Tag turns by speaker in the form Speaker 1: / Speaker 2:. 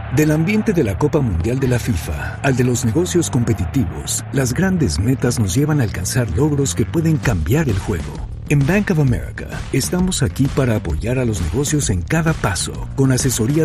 Speaker 1: Del ambiente de la Copa Mundial de la FIFA al de los negocios competitivos, las grandes metas nos llevan a alcanzar logros que pueden cambiar el juego. En Bank of America estamos aquí para apoyar a los negocios en cada paso, con asesoría